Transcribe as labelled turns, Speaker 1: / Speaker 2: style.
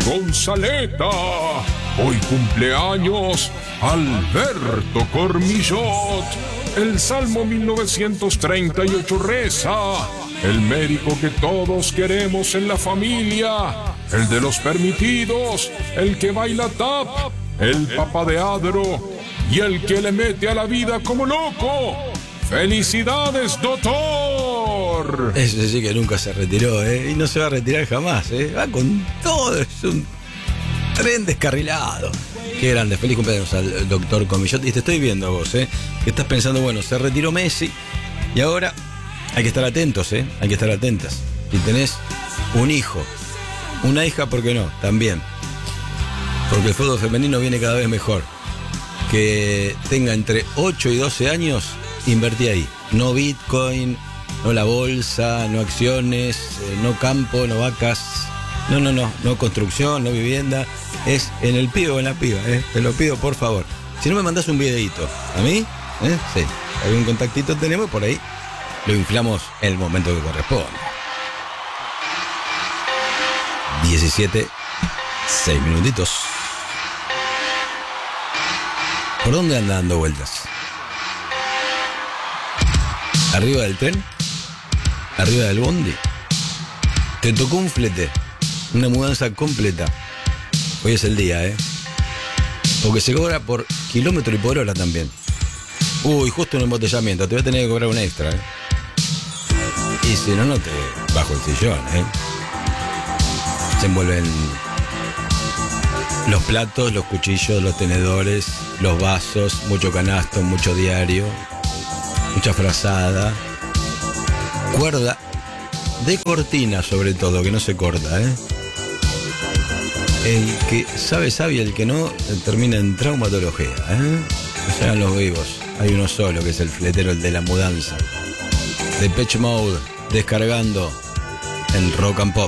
Speaker 1: Gonzaleta. Hoy cumpleaños Alberto Cormillot. El Salmo 1938 reza: el médico que todos queremos en la familia, el de los permitidos, el que baila tap, el papadeadro y el que le mete a la vida como loco. ¡Felicidades, doctor!
Speaker 2: Ese sí que nunca se retiró, y no se va a retirar jamás, va con todo, es un tren descarrilado. Qué grande, feliz cumpleaños al doctor Cormillot. Y te estoy viendo a vos, que estás pensando, bueno, se retiró Messi y ahora hay que estar atentos, hay que estar atentas. Si tenés un hijo, una hija, ¿por qué no? También. Porque el fútbol femenino viene cada vez mejor. Que tenga entre 8 y 12 años, invertí ahí. No Bitcoin, no la bolsa, no acciones, no campo, no vacas. No construcción, no vivienda. Es en el pibe o en la piba, te lo pido por favor. Si no me mandás un videíto, ¿a mí? Sí, hay un contactito tenemos y por ahí lo inflamos en el momento que corresponde. 17, 6 minutitos. ¿Por dónde anda dando vueltas? ¿Arriba del tren? ¿Arriba del bondi? Te tocó un flete, una mudanza completa. Hoy es el día, porque se cobra por kilómetro y por hora también. Uy, justo un embotellamiento, te voy a tener que cobrar un extra, Y si no, no te bajo el sillón, Se envuelven los platos, los cuchillos, los tenedores, los vasos, mucho canasto, mucho diario, mucha frazada, cuerda de cortina sobre todo, que no se corta, El que sabe, y el que no, termina en traumatología, O sea, los vivos. Hay uno solo, que es el fletero, el de la mudanza. Depeche Mode, descargando en Rock and Pop.